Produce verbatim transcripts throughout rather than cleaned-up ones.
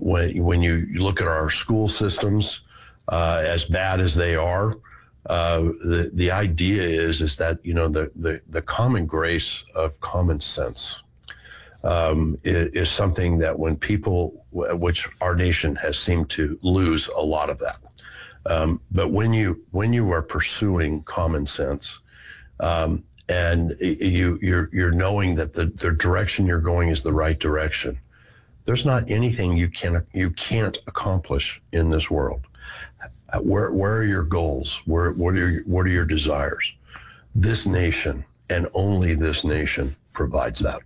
when when you, you look at our school systems, uh, as bad as they are, uh, the the idea is is that you know the the, the common grace of common sense um, is, is something that when people, which our nation has seemed to lose a lot of that. Um, but when you when you are pursuing common sense, um, and you you're you're knowing that the, the direction you're going is the right direction, there's not anything you can you can't accomplish in this world. Where where are your goals? Where what are your, what are your desires? This nation and only this nation provides that.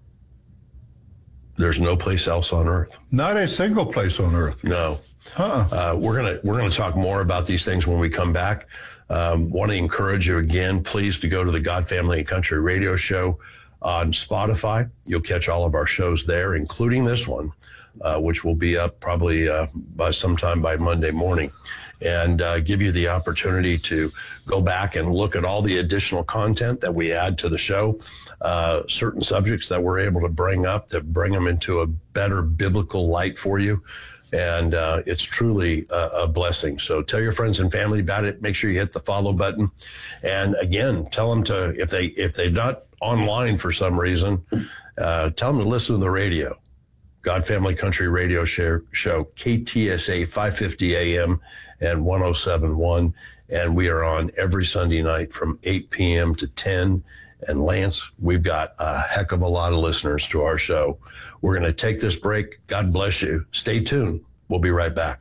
There's no place else on earth. Not a single place on earth. No. Huh. Uh, we're gonna we're gonna talk more about these things when we come back. Um, want to encourage you again, please, to go to the God, Family, and Country Radio Show on Spotify. You'll catch all of our shows there, including this one, uh, which will be up probably uh, by sometime by Monday morning, and uh, give you the opportunity to go back and look at all the additional content that we add to the show. Uh, certain subjects that we're able to bring up that bring them into a better biblical light for you. And uh, it's truly a, a blessing. So tell your friends and family about it. Make sure you hit the follow button. And again, tell them to, if, they, if they're not online for some reason, uh, tell them to listen to the radio. God, Family, Country Radio show, show K T S A five fifty A M and one oh seven point one. And we are on every Sunday night from eight p.m. to ten. And Lance, we've got a heck of a lot of listeners to our show. We're going to take this break. God bless you. Stay tuned. We'll be right back.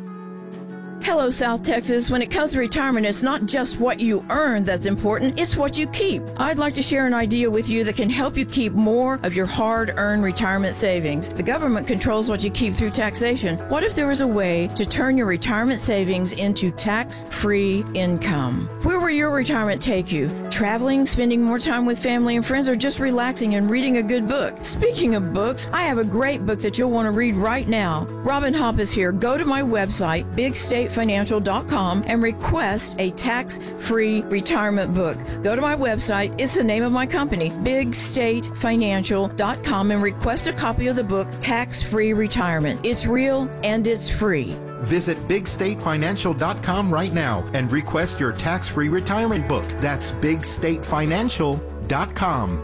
Hello, South Texas. When it comes to retirement, it's not just what you earn that's important, it's what you keep. I'd like to share an idea with you that can help you keep more of your hard-earned retirement savings. The government controls what you keep through taxation. What if there was a way to turn your retirement savings into tax-free income? Where will your retirement take you? Traveling, spending more time with family and friends, or just relaxing and reading a good book? Speaking of books, I have a great book that you'll want to read right now. Robin Hopp is here. Go to my website, big state financial dot com, and request a tax-free retirement book. Go to my website. It's the name of my company, big state financial dot com, and request a copy of the book, Tax-Free Retirement. It's real and it's free. Visit big state financial dot com right now and request your tax-free retirement book. That's big state financial dot com.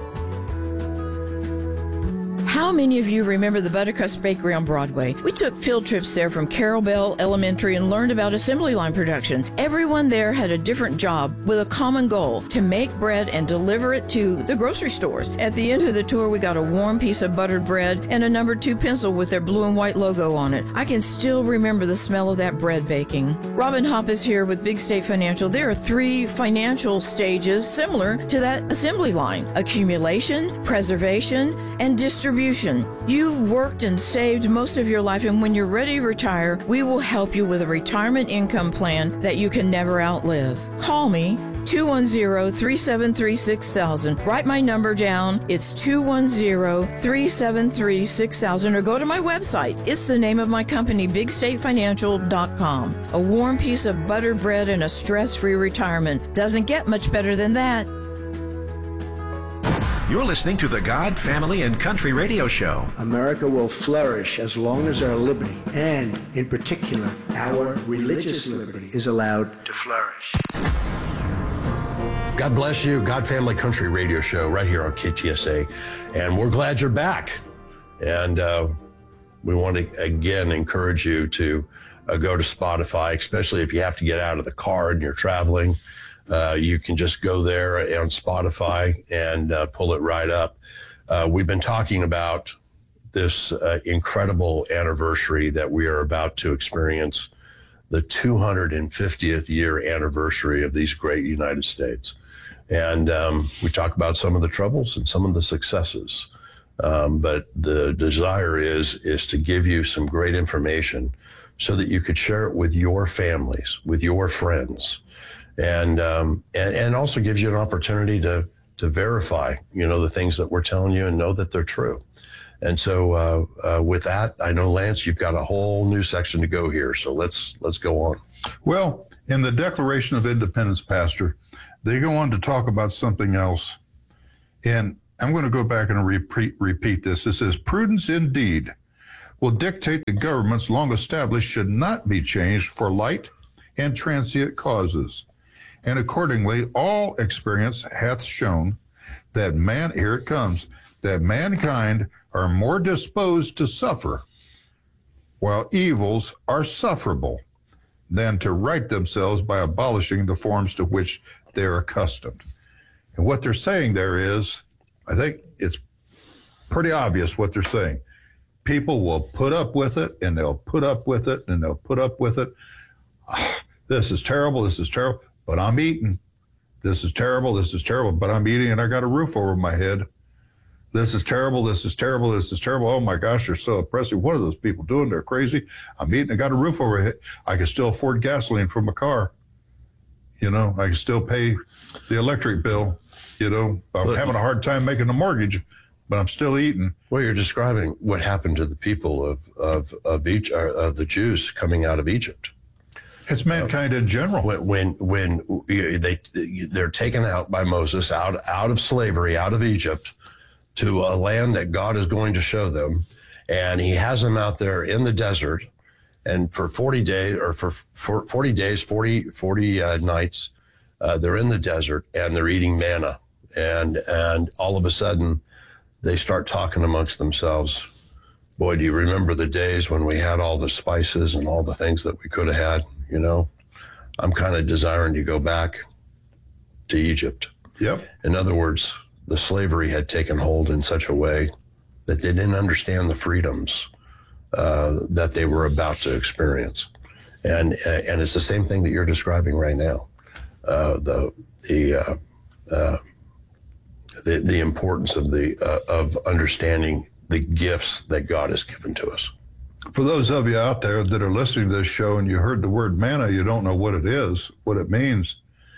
How many of you remember the Buttercrust Bakery on Broadway? We took field trips there from Carroll Bell Elementary and learned about assembly line production. Everyone there had a different job with a common goal, to make bread and deliver it to the grocery stores. At the end of the tour, we got a warm piece of buttered bread and a number two pencil with their blue and white logo on it. I can still remember the smell of that bread baking. Robin Hopp is here with Big State Financial. There are three financial stages similar to that assembly line: accumulation, preservation, and distribution. You've worked and saved most of your life, and when you're ready to retire, we will help you with a retirement income plan that you can never outlive. Call me, two one zero, three seven three, six thousand. Write my number down. It's two one zero, three seven three, six thousand, or go to my website. It's the name of my company, big state financial dot com. A warm piece of buttered bread and a stress-free retirement. Doesn't get much better than that. You're listening to the God, Family, and Country Radio Show. America will flourish as long as our liberty, and in particular, our religious liberty, is allowed to flourish. God bless you. God, Family, Country Radio Show right here on K T S A. And we're glad you're back. And uh, we want to, again, encourage you to uh, go to Spotify, especially if you have to get out of the car and you're traveling. Uh, you can just go there on Spotify and uh, pull it right up. Uh, we've been talking about this uh, incredible anniversary that we are about to experience, the two hundred fiftieth year anniversary of these great United States. And um, we talk about some of the troubles and some of the successes. Um, but the desire is, is to give you some great information so that you could share it with your families, with your friends. And, um, and and also gives you an opportunity to to verify, you know, the things that we're telling you and know that they're true. And so uh, uh, with that, I know, Lance, you've got a whole new section to go here. So let's let's go on. Well, in the Declaration of Independence, Pastor, they go on to talk about something else. And I'm going to go back and repeat, repeat this. It says, prudence indeed will dictate the governments long established should not be changed for light and transient causes. And accordingly, all experience hath shown that man, here it comes, that mankind are more disposed to suffer, while evils are sufferable, than to right themselves by abolishing the forms to which they are accustomed. And what they're saying there is, I think it's pretty obvious what they're saying. People will put up with it, and they'll put up with it, and they'll put up with it. This is terrible, this is terrible, but I'm eating. This is terrible, this is terrible, but I'm eating, and I got a roof over my head. This is terrible, this is terrible, this is terrible. Oh my gosh, they're so oppressive. What are those people doing? They're crazy. I'm eating, I got a roof over my head. I can still afford gasoline for my car. You know, I can still pay the electric bill. You know, I'm Look, having a hard time making the mortgage, but I'm still eating. Well, you're describing what happened to the people of of of, each, uh, of the Jews coming out of Egypt. It's mankind in general. When when when they they're taken out by Moses out out of slavery, out of Egypt, to a land that God is going to show them, and He has them out there in the desert, and for forty days or for, for forty days, forty, forty uh, nights, uh, they're in the desert and they're eating manna, and and all of a sudden, they start talking amongst themselves. Boy, do you remember the days when we had all the spices and all the things that we could have had? You know, I'm kind of desiring to go back to Egypt. Yep. In other words, the slavery had taken hold in such a way that they didn't understand the freedoms uh, that they were about to experience. And uh, and it's the same thing that you're describing right now. Uh, the the, uh, uh, the the importance of the uh, of understanding the gifts that God has given to us. For those of you out there that are listening to this show and you heard the word manna, you don't know what it is, what it means.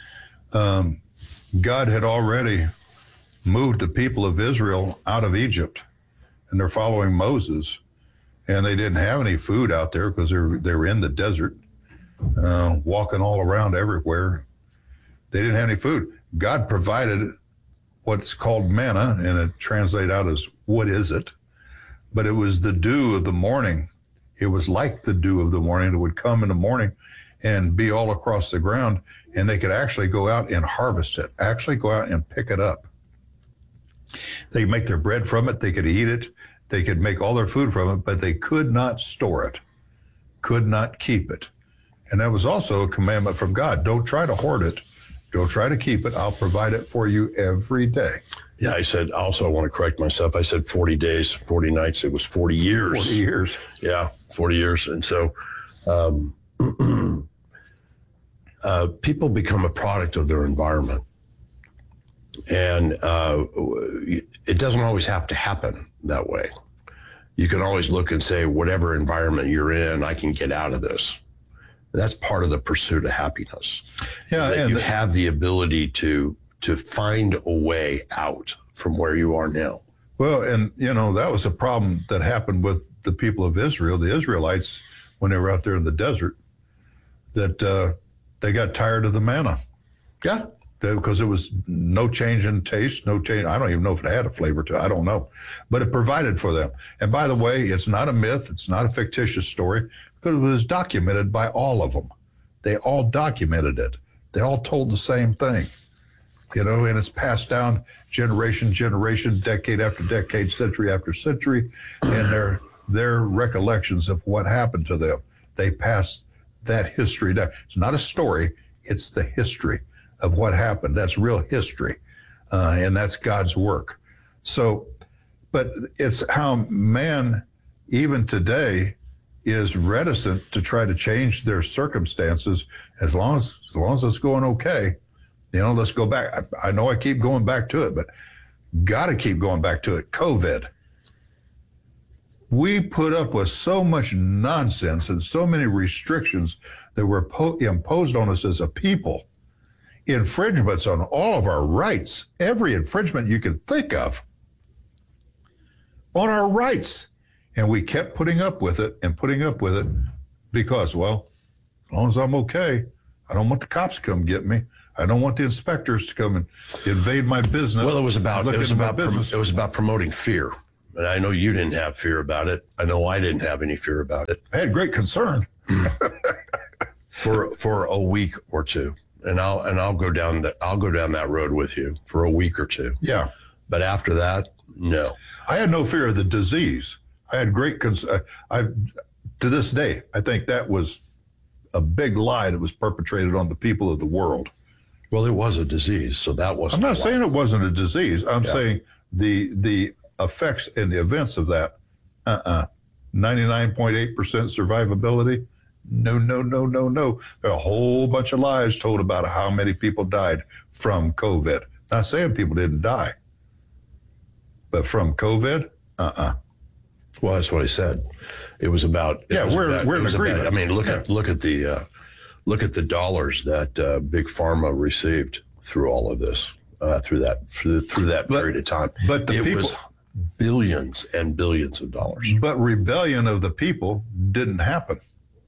Um, God had already moved the people of Israel out of Egypt, and they're following Moses, and they didn't have any food out there because they were, they were in the desert, uh, walking all around everywhere. They didn't have any food. God provided what's called manna, and it translates out as what is it? But it was the dew of the morning. It was like the dew of the morning. It would come in the morning and be all across the ground, and they could actually go out and harvest it, actually go out and pick it up. They could make their bread from it. They could eat it. They could make all their food from it, but they could not store it, could not keep it. And that was also a commandment from God. Don't try to hoard it. Don't try to keep it. I'll provide it for you every day. Yeah, I said, also I want to correct myself. I said forty days, forty nights. It was forty years. forty years. Yeah, forty years. And so um, uh, people become a product of their environment. And uh, it doesn't always have to happen that way. You can always look and say, whatever environment you're in, I can get out of this. That's part of the pursuit of happiness. Yeah, that and you the, have the ability to to find a way out from where you are now. well, and you know, that was a problem that happened with the people of Israel, the Israelites, when they were out there in the desert, that uh, they got tired of the manna. Yeah. Because it was no change in taste, no change. I don't even know if it had a flavor to it. I don't know. But it provided for them. And by the way, it's not a myth. It's not a fictitious story, because it was documented by all of them. They all documented it. They all told the same thing, you know, and it's passed down generation, generation, decade after decade, century after century, and their their recollections of what happened to them. They passed that history down. It's not a story. It's the history of what happened. That's real history, uh, and that's God's work. So, but it's how man, even today, is reticent to try to change their circumstances as long as, as long as it's going okay. You know, let's go back. I, I know I keep going back to it, but got to keep going back to it. COVID. We put up with so much nonsense and so many restrictions that were po- imposed on us as a people. Infringements on all of our rights, every infringement you can think of on our rights. And we kept putting up with it and putting up with it because, well, as long as I'm okay, I don't want the cops to come get me. I don't want the inspectors to come and invade my business. Well, it was about look it was into my about prom- business. it was about promoting fear. And I know you didn't have fear about it. I know I didn't have any fear about it. I had great concern. for for a week or two. And I'll and I'll go down that I'll go down that road with you for a week or two. Yeah. But after that, no. I had no fear of the disease. I had great concern. I, to this day, I think that was a big lie that was perpetrated on the people of the world. Well, it was a disease, so that wasn't. I'm not saying it wasn't a disease. I'm Yeah. saying the the effects and the events of that. Uh-uh. ninety-nine point eight percent survivability. No, no, no, no, no. There are a whole bunch of lies told about how many people died from COVID. Not saying people didn't die, but from COVID, uh-uh. Well, that's what I said. It was about. It Yeah, was we're- about, we're it in was about- agreement. I mean, look at look at the uh, look at the dollars that uh, Big Pharma received through all of this, uh, through that through, through that But- period of time. but the it people- was billions and billions of dollars. But rebellion of the people didn't happen.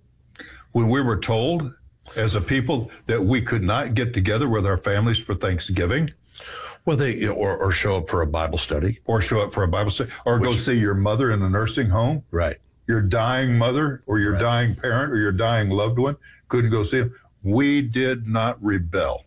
When we were told as a people that we could not get together with our families for Thanksgiving Well, they or, or show up for a Bible study, or show up for a Bible study or go Which- see your mother in the nursing home, right? your dying mother or your Right. dying parent or your dying loved one, couldn't go see them. We did not rebel.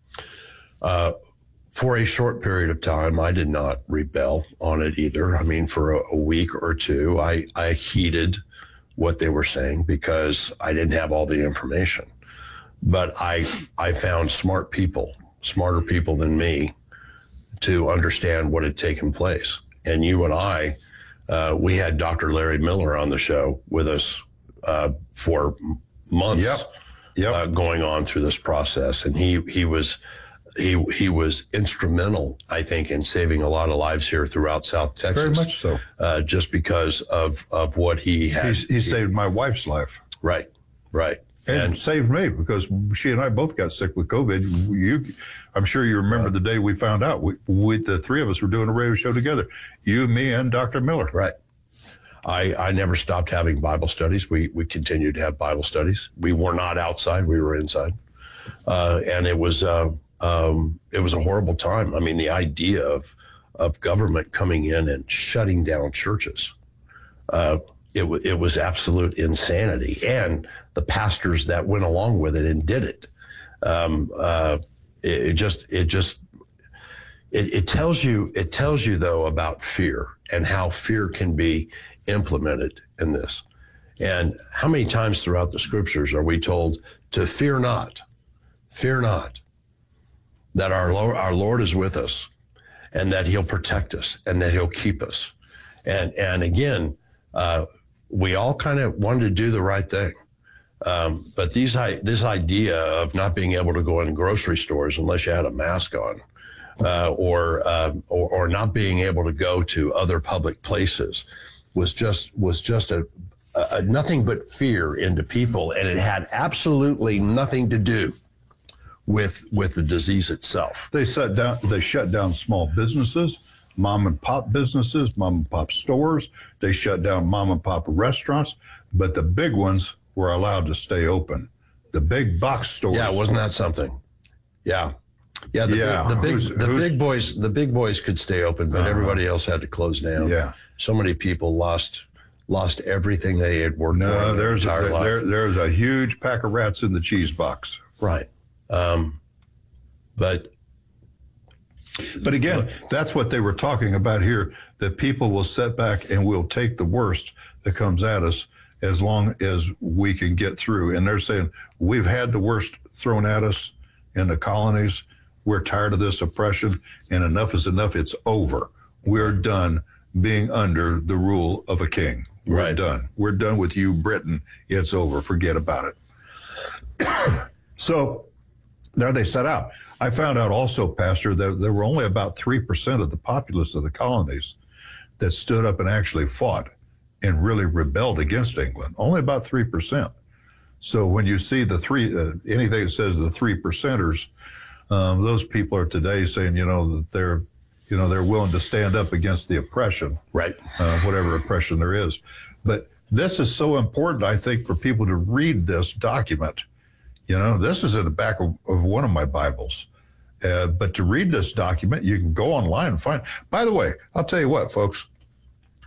Uh, for a short period of time, I did not rebel on it either. I mean, for a, a week or two, I, I heeded what they were saying because I didn't have all the information. But I I found smart people, smarter people than me, to understand what had taken place. And you and I, uh, we had Doctor Larry Miller on the show with us uh, for months. Yep. Yep. Uh, going on through this process, and he he was he he was instrumental, I think, in saving a lot of lives here throughout South Texas. Very much so. Uh, just because of of what he had. He, he saved my wife's life. Right, right, And, and saved me because she and I both got sick with COVID. You, I'm sure you remember the day we found out. We, we, the three of us were doing a radio show together. You, me, and Doctor Miller. right. I, I never stopped having Bible studies. We we continued to have Bible studies. We were not outside; we were inside, uh, and it was uh, um, it was a horrible time. I mean, the idea of of government coming in and shutting down churches, uh, it w- it was absolute insanity, and the pastors that went along with it and did it. Um, uh, it, it just it just it, it tells you it tells you though about fear and how fear can be implemented in this. And how many times throughout the scriptures are we told to fear not, fear not, that our Lord, our Lord is with us and that he'll protect us and that he'll keep us. And, and again, uh, we all kind of wanted to do the right thing. Um, but these, this idea of not being able to go in grocery stores unless you had a mask on, uh, or, uh, or, or not being able to go to other public places, was just was just a, a nothing but fear into people, and it had absolutely nothing to do with with the disease itself. They shut down. They shut down small businesses, mom and pop businesses, mom and pop stores. They shut down mom and pop restaurants, but the big ones were allowed to stay open. The big box stores. Yeah, wasn't that something? Yeah, yeah. The, Yeah. the big Who's- the who's- big boys the big boys could stay open, but everybody else had to close down. Yeah. So many people lost lost everything they had worked for No, in their there's entire a, life. there, there's a huge pack of rats in the cheese box. Right. Um, but But again, that's what they were talking about here, that people will sit back and will take the worst that comes at us as long as we can get through. And they're saying, we've had the worst thrown at us in the colonies. We're tired of this oppression, and enough is enough. It's over. We're done being under the rule of a king. We're Right. done. We're done with you, Britain. It's over. Forget about it. So there they set out. I found out also, Pastor, that there were only about three percent of the populace of the colonies that stood up and actually fought and really rebelled against England. Only about three percent. So when you see the three, uh, anything that says the three percenters, um, those people are today saying, you know, that they're, you know, they're willing to stand up against the oppression, right. uh, whatever oppression there is. But this is so important, I think, for people to read this document. You know, this is in the back of, of one of my Bibles. Uh, but to read this document, you can go online and find. By the way, I'll tell you what, folks.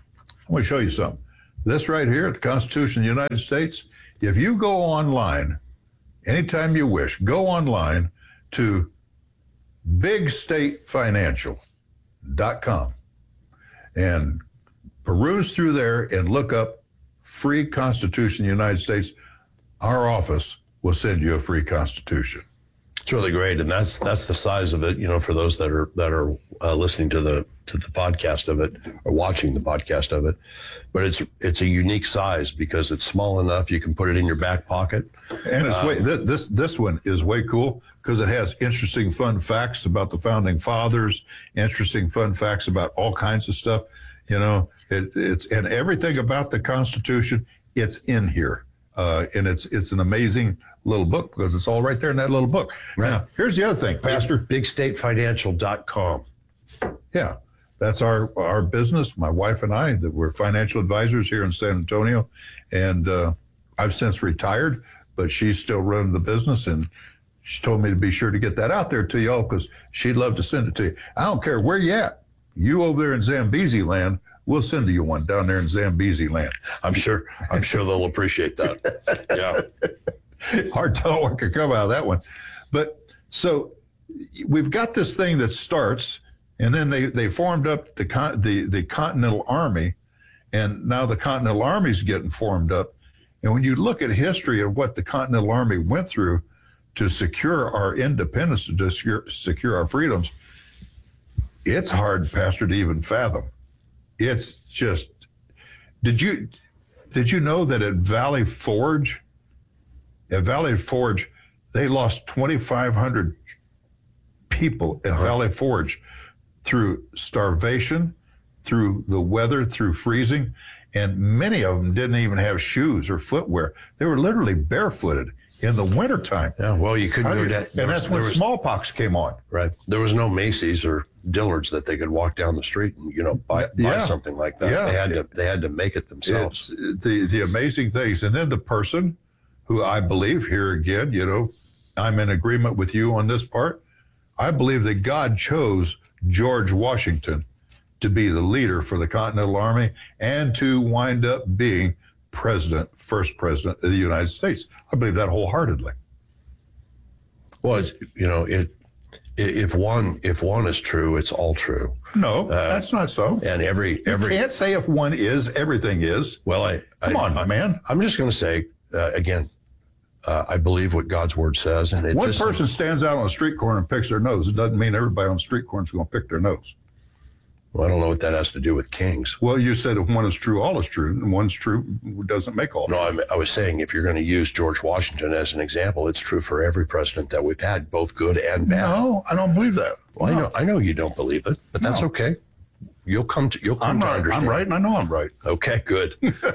I'm going to show you something. This right here, the Constitution of the United States, if you go online, anytime you wish, go online to big state financial dot com and peruse through there and look up free Constitution of the United States. Our office will send you a free Constitution. It's really great, and that's that's the size of it. You know, for those that are that are uh, listening to the to the podcast of it or watching the podcast of it, but it's it's a unique size because it's small enough you can put it in your back pocket. And it's um, way this this this one is way cool because it has interesting fun facts about the founding fathers, interesting fun facts about all kinds of stuff. You know, it, it's and everything about the Constitution, it's in here. Uh, and it's it's an amazing little book because it's all right there in that little book. Right. Now, here's the other thing, Pastor. big state financial dot com. Yeah, that's our our business. My wife and I, that we're financial advisors here in San Antonio, and uh, I've since retired, but she's still running the business, and she told me to be sure to get that out there to y'all because she'd love to send it to you. I don't care where you at. You over there in Zambezi land, we'll send you one down there in Zambezi land. I'm sure. I'm sure they'll appreciate that. Yeah. Hard to tell what could come out of that one. But so we've got this thing that starts, and then they, they formed up the, the the Continental Army, and now the Continental Army is getting formed up. And when you look at history of what the Continental Army went through to secure our independence, to secure, secure our freedoms, it's hard, Pastor, to even fathom. It's just, did you did you know that at Valley Forge, at Valley Forge, they lost twenty-five hundred people at Valley Forge through starvation, through the weather, through freezing, and many of them didn't even have shoes or footwear. They were literally barefooted in the wintertime. Yeah, well, you couldn't go down. And that's when smallpox came on. Right. There was no Macy's or Dillard's that they could walk down the street and, you know, buy, buy Yeah. something like that. Yeah. They had to they had to make it themselves. It's the, the amazing things. And then the person who I believe here again, you know, I'm in agreement with you on this part. I believe that God chose George Washington to be the leader for the Continental Army and to wind up being president, first president of the United States. I believe that wholeheartedly. Well, it's, you know, it if one if one is true, it's all true. No, Uh, that's not so. And every every You can't say if one is, everything is. well, I Come I, on, I, man. I'm just going to say uh, again. Uh, I believe what God's word says, and it One just, person stands out on a street corner and picks their nose. It doesn't mean everybody on the street corner is going to pick their nose. Well, I don't know what that has to do with kings. Well, you said if one is true, all is true, and one's true doesn't make all No, true. I'm, I was saying if you're going to use George Washington as an example, it's true for every president that we've had, both good and bad. No, I don't believe that. Well, No. I know I know you don't believe it, but that's No. okay. You'll come to you'll come I'm to right. understand. I'm right, and I know I'm right. Okay, good.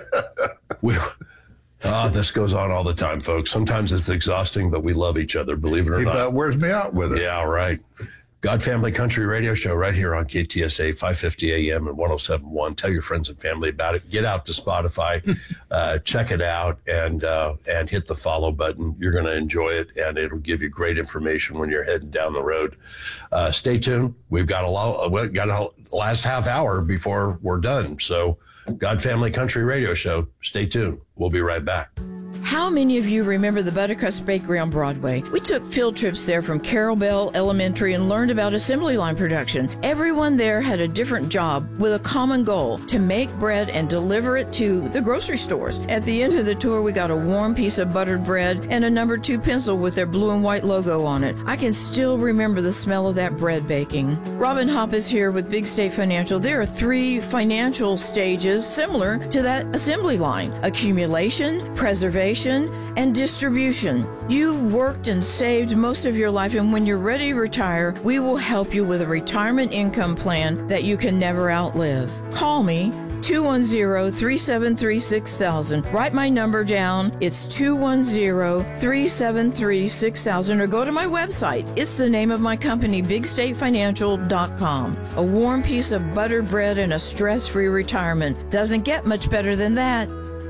we, ah, this goes on all the time, folks. Sometimes it's exhausting, but we love each other, believe it or He not. about wears me out with it. Yeah, right. God Family Country Radio Show right here on K T S A five fifty A M and one oh seven point one. Tell your friends and family about it. Get out to Spotify, uh, check it out, and uh, and hit the follow button. You're going to enjoy it, and it'll give you great information when you're heading down the road. Uh, stay tuned. We've got a lot. We've got a last half hour before we're done. So, God Family Country Radio Show. Stay tuned. We'll be right back. How many of you remember the Buttercrust Bakery on Broadway? We took field trips there from Carol Bell Elementary and learned about assembly line production. Everyone there had a different job with a common goal, to make bread and deliver it to the grocery stores. At the end of the tour, we got a warm piece of buttered bread and a number two pencil with their blue and white logo on it. I can still remember the smell of that bread baking. Robin Hopp is here with Big State Financial. There are three financial stages similar to that assembly line: accumulation, preservation, and distribution. You've worked and saved most of your life, and when you're ready to retire, we will help you with a retirement income plan that you can never outlive. Call me, two one zero, three seven three, six thousand. Write my number down. It's two one zero, three seven three, six thousand, or go to my website. It's the name of my company, big state financial dot com. A warm piece of buttered bread and a stress-free retirement. Doesn't get much better than that.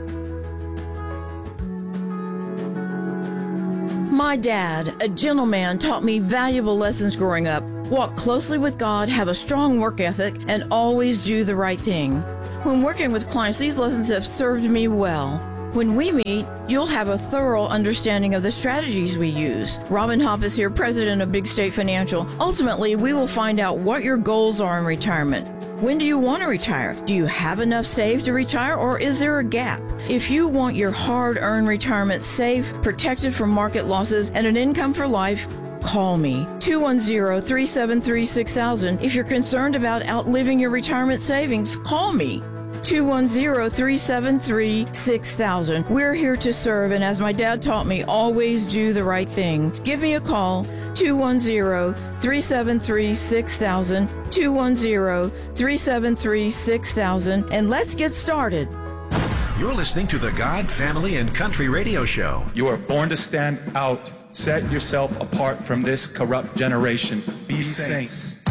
My dad, a gentleman, taught me valuable lessons growing up. Walk closely with God, have a strong work ethic, and always do the right thing. When working with clients, these lessons have served me well. When we meet, you'll have a thorough understanding of the strategies we use. Robin Hoppus here, president of Big State Financial. Ultimately, we will find out what your goals are in retirement. When do you want to retire? Do you have enough saved to retire, or is there a gap? If you want your hard-earned retirement safe, protected from market losses, and an income for life, call me, two one zero, three seven three, six thousand. If you're concerned about outliving your retirement savings, call me, two one zero, three seven three, six thousand. We're here to serve, and as my dad taught me, always do the right thing. Give me a call, two one zero, three seven three, six thousand, two one zero, three seven three, six thousand, and let's get started. You're listening to the God, Family, and Country Radio Show. You are born to stand out. Set yourself apart from this corrupt generation. Be saints.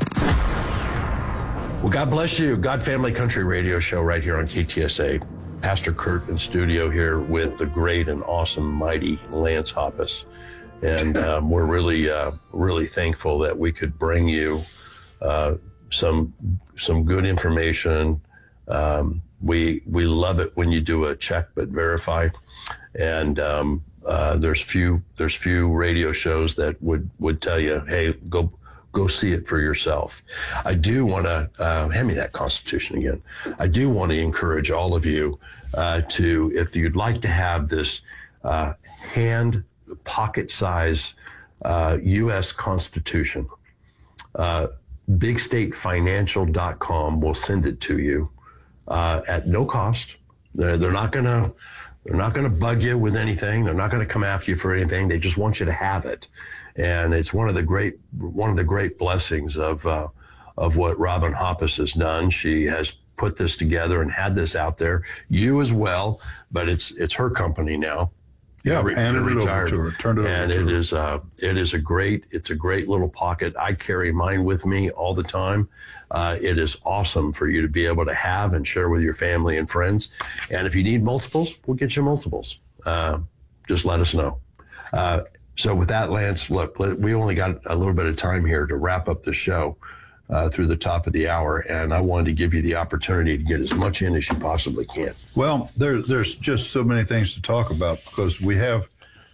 Well, God bless you. God Family Country Radio Show right here on K T S A. Pastor Kurt in studio here with the great and awesome, mighty Lance Hoppus. And um, we're really, uh, really thankful that we could bring you uh, some some good information. Um, we we love it when you do a check but verify. And um, uh, there's few there's few radio shows that would, would tell you, hey, go go see it for yourself. I do want to uh, hand me that Constitution again. I do want to encourage all of you uh, to, if you'd like to have this uh, hand pocket size uh, U S Constitution, uh, big state financial dot com will send it to you uh, at no cost. They're, they're not going to they're not going to bug you with anything. They're not going to come after you for anything. They just want you to have it. And it's one of the great one of the great blessings of uh, of what Robin Hoppus has done. She has put this together and had this out there. You as well, but it's it's her company now. Yeah, Re- handed it retired. over to her. Turned it and over to it her. is uh, it is a great it's a great little pocket. I carry mine with me all the time. Uh, it is awesome for you to be able to have and share with your family and friends. And if you need multiples, we'll get you multiples. Uh, just let us know. Uh, so with that, Lance, look, we only got a little bit of time here to wrap up the show uh, through the top of the hour, and I wanted to give you the opportunity to get as much in as you possibly can. Well, there, there's just so many things to talk about because we have,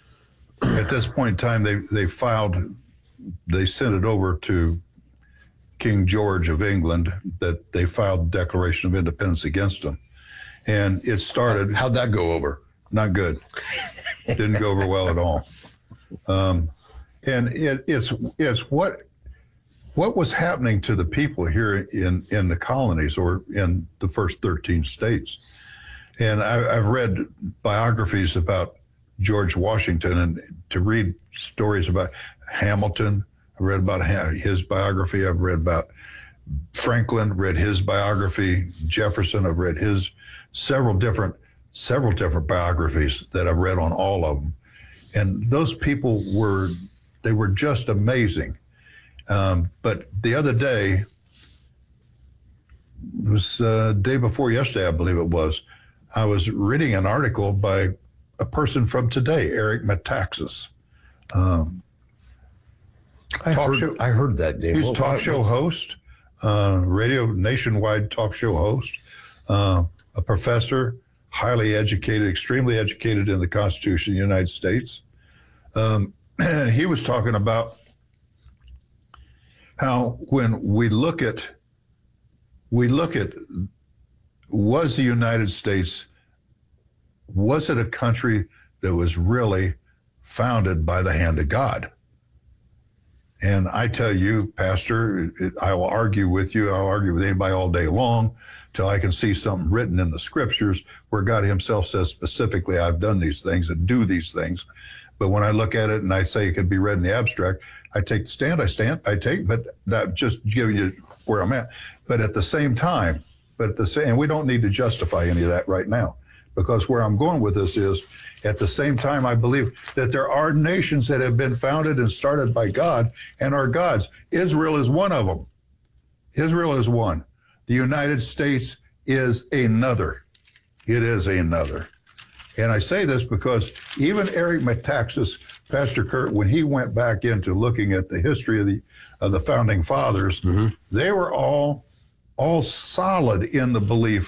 at this point in time, they, they filed, they sent it over to King George of England that they filed the Declaration of Independence against them. And it started. How'd that go over? Not good. Didn't go over well at all. Um, and it, it's it's what what was happening to the people here in, in the colonies or in the first thirteen states. And I, I've read biographies about George Washington and to read stories about Hamilton. I read about his biography. I've read about Franklin, read his biography. Jefferson, I've read his several different several different biographies that I've read on all of them. And those people were, they were just amazing. Um, but the other day, it was uh, day before yesterday, I believe it was, I was reading an article by a person from today, Eric Metaxas. Um, I talk heard, show, I heard that name. He's a Well, talk what- show what's- host, uh, radio nationwide talk show host, uh, a professor, highly educated, extremely educated in the Constitution of the United States. Um, and he was talking about how when we look at, we look at, was the United States, was it a country that was really founded by the hand of God? And I tell you, Pastor, it, I will argue with you. I'll argue with anybody all day long till I can see something written in the scriptures where God himself says specifically, I've done these things and do these things. But when I look at it and I say it can be read in the abstract, I take the stand, I stand, I take, but that just giving you where I'm at. But at the same time, but at the same, and we don't need to justify any of that right now, because where I'm going with this is, at the same time, I believe that there are nations that have been founded and started by God and are God's. Israel is one of them. Israel is one. The United States is another. It is another. And I say this because even Eric Metaxas, Pastor Kurt, when he went back into looking at the history of the of the founding fathers, mm-hmm. they were all all solid in the belief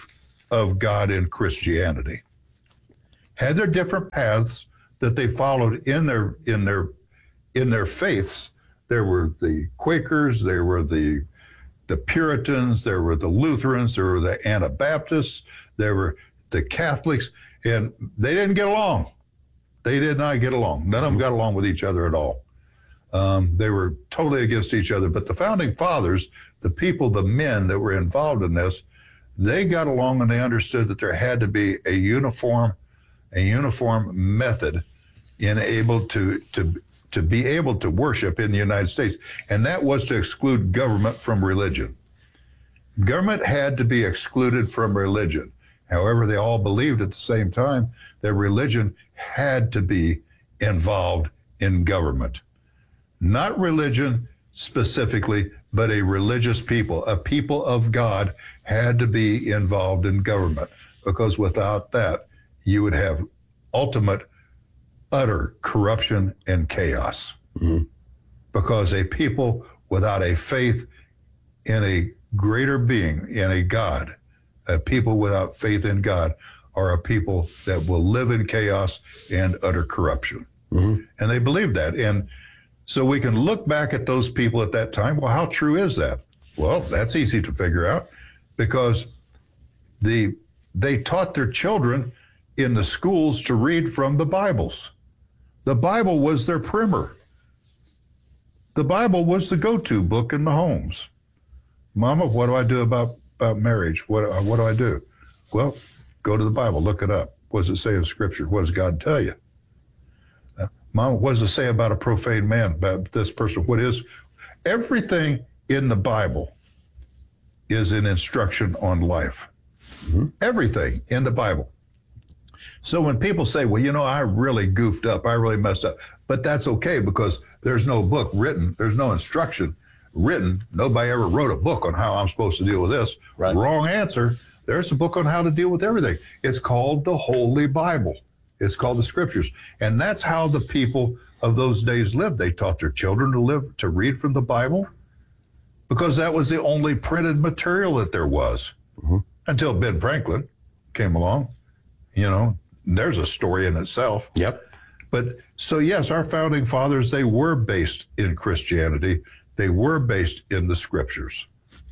of God in Christianity. Had their different paths that they followed in their in their in their faiths. There were the Quakers, there were the the Puritans, there were the Lutherans, there were the Anabaptists, there were the Catholics, and they didn't get along. They did not get along. None of them got along with each other at all. Um, they were totally against each other. But the founding fathers, the people, the men that were involved in this, they got along and they understood that there had to be a uniform, a uniform method in able to to to be able to worship in the United States, and that was to exclude government from religion. Government had to be excluded from religion. However, they all believed at the same time that religion had to be involved in government. Not religion specifically, but a religious people, a people of God had to be involved in government, because without that, you would have ultimate, utter corruption and chaos. Mm-hmm. Because a people without a faith in a greater being, in a God, a people without faith in God are a people that will live in chaos and utter corruption. Mm-hmm. And they believe that. And so we can look back at those people at that time. Well, how true is that? Well, that's easy to figure out, because the they taught their children in the schools to read from the Bibles. The Bible was their primer. The Bible was the go-to book in the homes. Mama, what do I do about, about marriage? What, what do I do? Well, go to the Bible, look it up. What does it say in Scripture? What does God tell you? Uh, Mama, what does it say about a profane man, about this person? What is? Everything in the Bible is an instruction on life. Mm-hmm. Everything in the Bible. So when people say, well, you know, I really goofed up, I really messed up, but that's okay, because there's no book written, there's no instruction written. Nobody ever wrote a book on how I'm supposed to deal with this. Right. Wrong answer. There's a book on how to deal with everything. It's called the Holy Bible. It's called the Scriptures. And that's how the people of those days lived. They taught their children to live, to read from the Bible, because that was the only printed material that there was. Mm-hmm. Until Ben Franklin came along. You know, there's a story in itself. Yep. But so, yes, our founding fathers, they were based in Christianity. They were based in the Scriptures.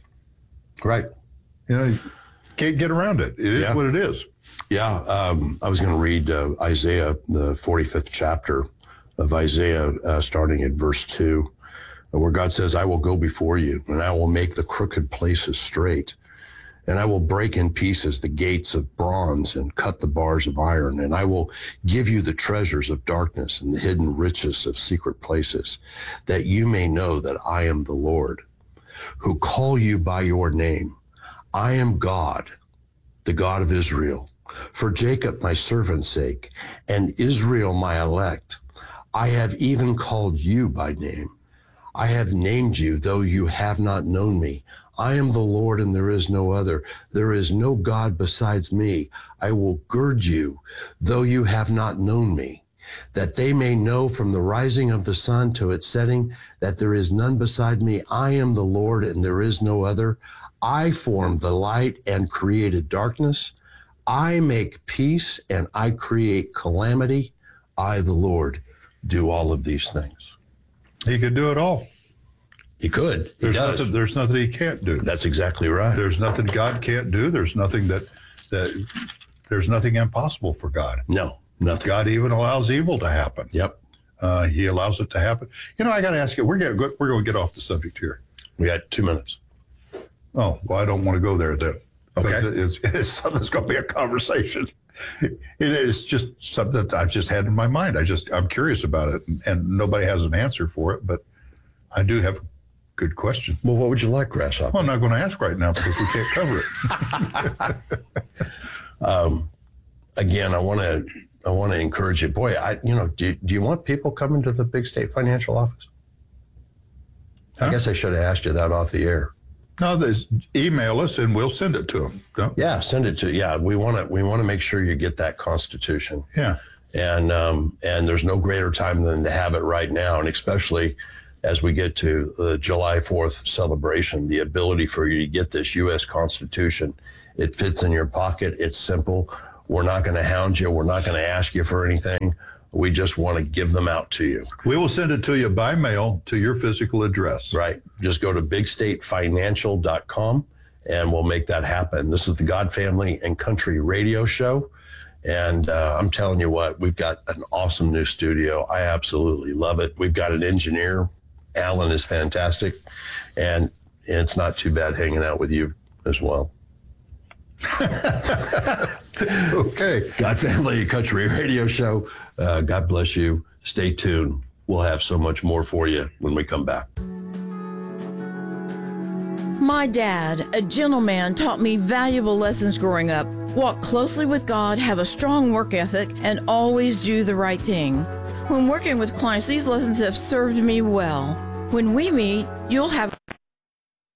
Right. You know, you can't get around it. It is yeah. what it is. Yeah. Um, I was going to read uh, Isaiah, the forty-fifth chapter of Isaiah, uh, starting at verse two, where God says, I will go before you, and I will make the crooked places straight. And I will break in pieces the gates of bronze and cut the bars of iron. And I will give you the treasures of darkness and the hidden riches of secret places, that you may know that I am the Lord, who call you by your name. I am God, the God of Israel. For Jacob, my servant's sake, and Israel, my elect, I have even called you by name. I have named you, though you have not known me. I am the Lord, and there is no other. There is no God besides me. I will gird you, though you have not known me, that they may know from the rising of the sun to its setting that there is none beside me. I am the Lord, and there is no other. I formed the light and created darkness. I make peace, and I create calamity. I, the Lord, do all of these things. He could do it all. He could. He there's does. Nothing, there's nothing he can't do. That's exactly right. There's nothing God can't do. There's nothing that that there's nothing impossible for God. No, nothing. God even allows evil to happen. Yep. Uh, he allows it to happen. You know, I got to ask you. We're getting we're going to get off the subject here. We got two minutes. Oh well, I don't want to go there then. Okay. It's, it's something that's going to be a conversation. It is just something that I've just had in my mind. I just I'm curious about it, and, and nobody has an answer for it, but I do have. Good question. Well, what would you like, Grasshopper? Well, I'm not going to ask right now because we can't cover it. um, again, I want to I want to encourage you. Boy, I you know, do, do you want people coming to the Big State Financial office? Huh? I guess I should have asked you that off the air. No, there's, email us and we'll send it to them. No? Yeah, send it to. Yeah, we want to we want to make sure you get that Constitution. Yeah, and um, and there's no greater time than to have it right now, and especially as we get to the July fourth celebration, the ability for you to get this U S Constitution It fits in your pocket. It's simple. We're not going to hound you. We're not going to ask you for anything. We just want to give them out to you. We will send it to you by mail to your physical address. Right. Just go to big state financial dot com and we'll make that happen. This is the God Family and Country Radio Show. And uh, I'm telling you what, we've got an awesome new studio. I absolutely love it. We've got an engineer. Alan is fantastic. And it's not too bad hanging out with you as well. Okay. God Family Country Radio Show. Uh, God bless you. Stay tuned. We'll have so much more for you when we come back. My dad, a gentleman, taught me valuable lessons growing up. Walk closely with God, have a strong work ethic, and always do the right thing. When working with clients, these lessons have served me well. When we meet, you'll have